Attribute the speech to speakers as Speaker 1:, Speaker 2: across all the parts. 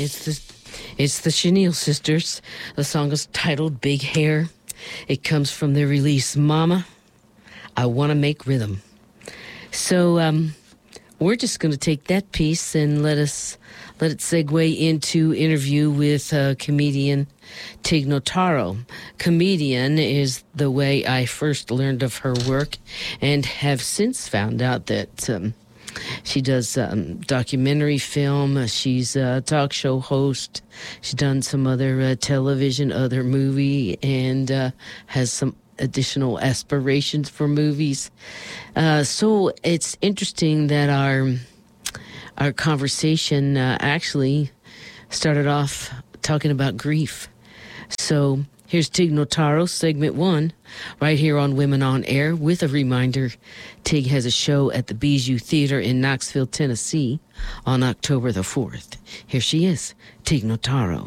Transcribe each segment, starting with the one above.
Speaker 1: It's the Chenille Sisters. The song is titled Big Hair. It comes from their release, Mama, I Wanna Make Rhythm. So we're just going to take that piece and let it segue into interview with comedian Tig Notaro. Comedian is the way I first learned of her work and have since found out that she does documentary film. She's a talk show host. She's done some other television, other movie, and has some additional aspirations for movies. So it's interesting that our conversation actually started off talking about grief. So here's Tig Notaro, segment 1, right here on Women on Air, with a reminder, Tig has a show at the Bijou Theater in Knoxville, Tennessee on October the 4th. Here she is, Tig Notaro.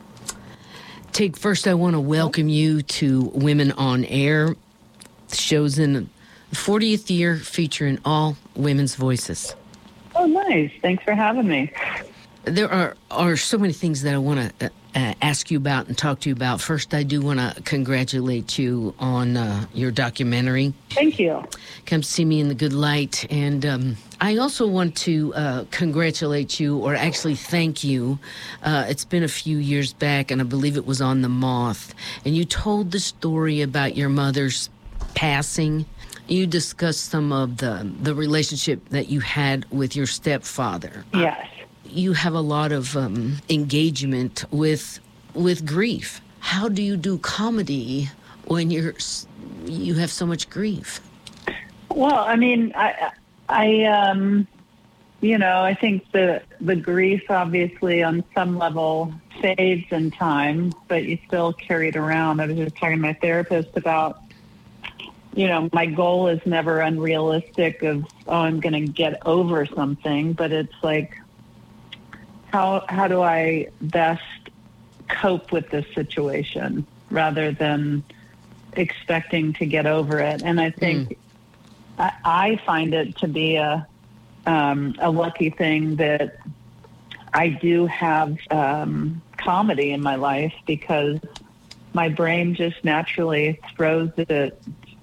Speaker 1: Tig, first I want to welcome you to Women on Air. The show's in the 40th year featuring all women's voices.
Speaker 2: Oh, nice. Thanks for having me.
Speaker 1: There are so many things that I want to ask you about and talk to you about. First, I do want to congratulate you on your documentary.
Speaker 2: Thank you.
Speaker 1: Come See Me in the Good Light. And I also want to congratulate you, or actually thank you. It's been a few years back, and I believe it was on The Moth. And you told the story about your mother's passing. You discussed some of the relationship that you had with your stepfather.
Speaker 2: Yes.
Speaker 1: You have a lot of engagement with grief. How do you do comedy when you have so much grief?
Speaker 2: Well, I mean, I think the grief obviously on some level fades in time, but you still carry it around. I was just talking to my therapist about, my goal is never unrealistic of, I'm going to get over something, but it's like, how do I best cope with this situation rather than expecting to get over it? And I think I find it to be a lucky thing that I do have comedy in my life, because my brain just naturally throws it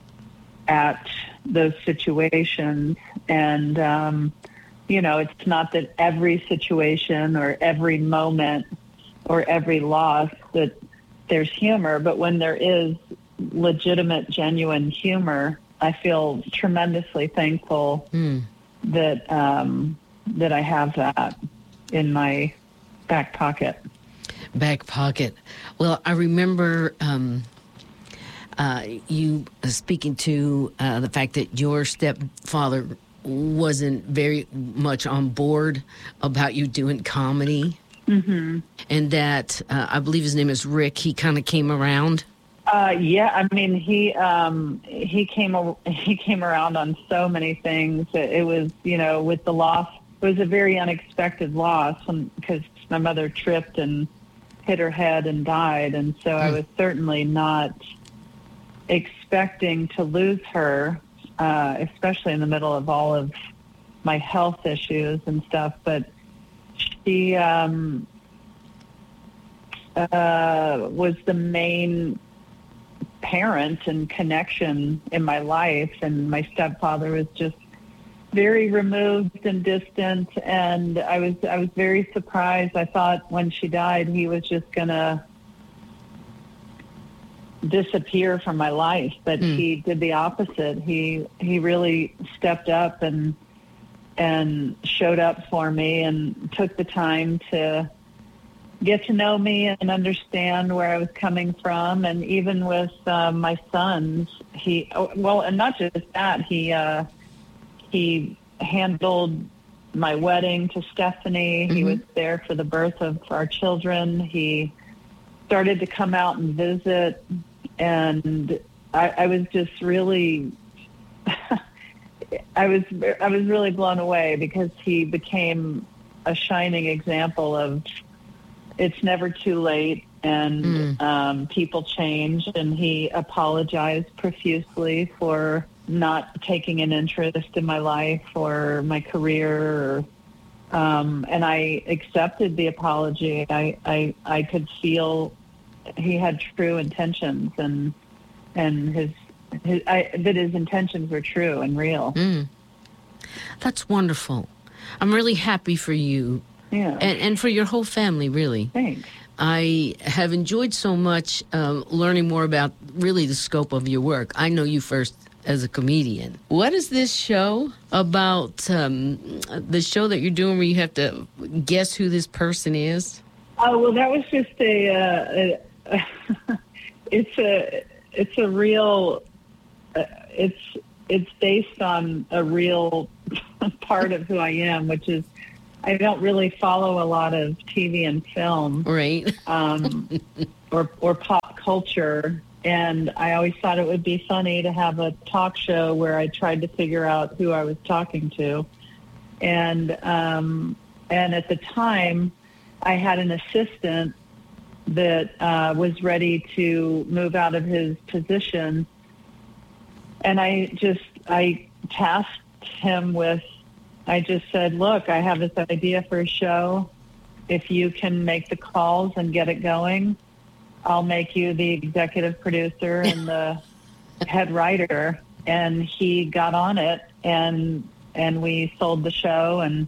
Speaker 2: at those situations. And it's not that every situation or every moment or every loss that there's humor, but when there is legitimate, genuine humor, I feel tremendously thankful that I have that in my back pocket.
Speaker 1: Back pocket. Well, I remember you speaking to the fact that your stepfather wasn't very much on board about you doing comedy. Mm-hmm. And that, I believe his name is Rick, he kind of came around.
Speaker 2: Yeah, I mean, he came around on so many things. It was, with the loss, it was a very unexpected loss because my mother tripped and hit her head and died. And so I was certainly not expecting to lose her, especially in the middle of all of my health issues and stuff. But she was the main parent and connection in my life, and my stepfather was just very removed and distant, and I was very surprised. I thought when she died he was just gonna disappear from my life, but he did the opposite. He really stepped up and showed up for me and took the time to get to know me and understand where I was coming from. And even with my sons, and not just that, he handled my wedding to Stephanie. He was there for the birth of our children. He started to come out and visit, and I was just really I was really blown away, because he became a shining example of it's never too late, and people change. And he apologized profusely for not taking an interest in my life or my career or And I accepted the apology. I could feel he had true intentions, and that his intentions were true and real.
Speaker 1: That's wonderful. I'm really happy for you.
Speaker 2: Yeah.
Speaker 1: And for your whole family, really.
Speaker 2: Thanks.
Speaker 1: I have enjoyed so much learning more about really the scope of your work. I know you first as a comedian. What is this show about, the show that you're doing where you have to guess who this person is?
Speaker 2: Oh, well, that was just it's a real, it's based on a real part of who I am, which is I don't really follow a lot of TV and film,
Speaker 1: right?
Speaker 2: or pop culture. And I always thought it would be funny to have a talk show where I tried to figure out who I was talking to. And at the time, I had an assistant that was ready to move out of his position. And I tasked him with, I just said, look, I have this idea for a show. If you can make the calls and get it going, I'll make you the executive producer and the head writer. And he got on it, and we sold the show, and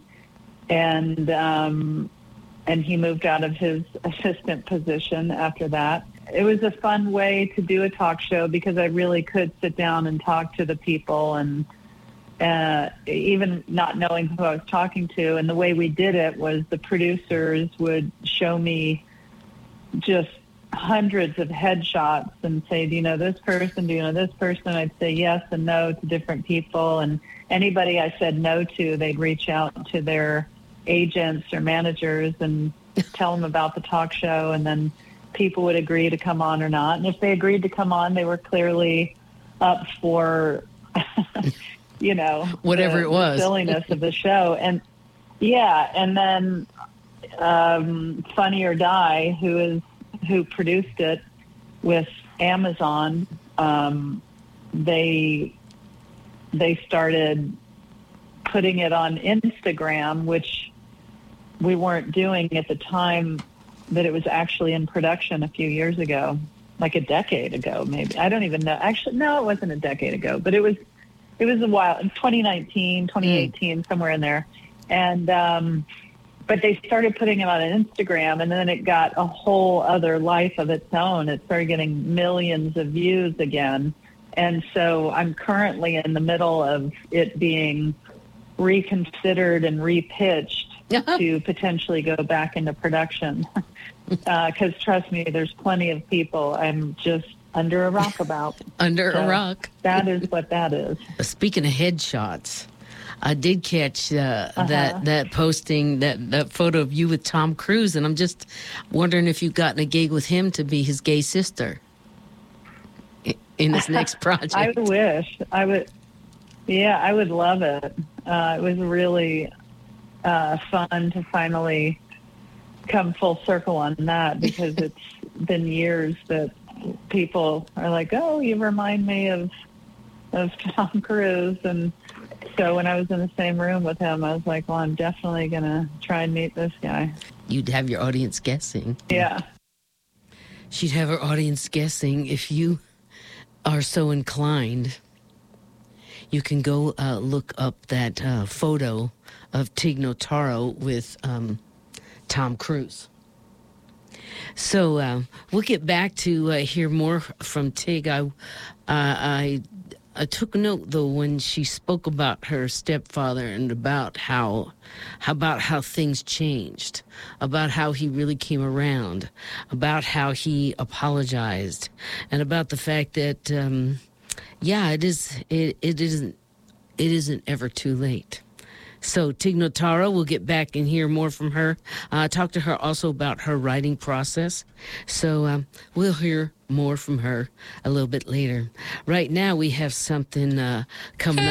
Speaker 2: he moved out of his assistant position after that. It was a fun way to do a talk show because I really could sit down and talk to the people, and even not knowing who I was talking to. And the way we did it was the producers would show me just hundreds of headshots and say, do you know this person? Do you know this person? I'd say yes and no to different people. And anybody I said no to, they'd reach out to their agents or managers and tell them about the talk show. And then people would agree to come on or not. And if they agreed to come on, they were clearly up for,
Speaker 1: whatever it was,
Speaker 2: the silliness of the show. And yeah. And then Funny or Die, who produced it with Amazon, they started putting it on Instagram, which we weren't doing at the time that it was actually in production a few years ago, like a decade ago, maybe. I don't even know. Actually, no, it wasn't a decade ago, but it was a while, in 2019, 2018, somewhere in there. And, but they started putting it on Instagram, and then it got a whole other life of its own. It started getting millions of views again. And so I'm currently in the middle of it being reconsidered and repitched to potentially go back into production. Because trust me, there's plenty of people I'm just under a rock about.
Speaker 1: Under a rock.
Speaker 2: That is what that is.
Speaker 1: Speaking of headshots, I did catch that posting, that photo of you with Tom Cruise, and I'm just wondering if you've gotten a gig with him to be his gay sister in this next project.
Speaker 2: I wish. I would. Yeah, I would love it. It was really fun to finally come full circle on that, because it's been years that people are like, oh, you remind me of Tom Cruise. And so when I was in the same room with him, I was like, well, I'm definitely going to try and meet this guy.
Speaker 1: You'd have your audience guessing.
Speaker 2: Yeah.
Speaker 1: She'd have her audience guessing. If you are so inclined, you can go look up that photo of Tig Notaro with Tom Cruise. So we'll get back to hear more from Tig. I took note, though, when she spoke about her stepfather and about how things changed, about how he really came around, about how he apologized, and about the fact that it isn't ever too late. So Tig Notaro, we'll get back and hear more from her. Talk to her also about her writing process. So we'll hear more from her a little bit later. Right now we have something coming up.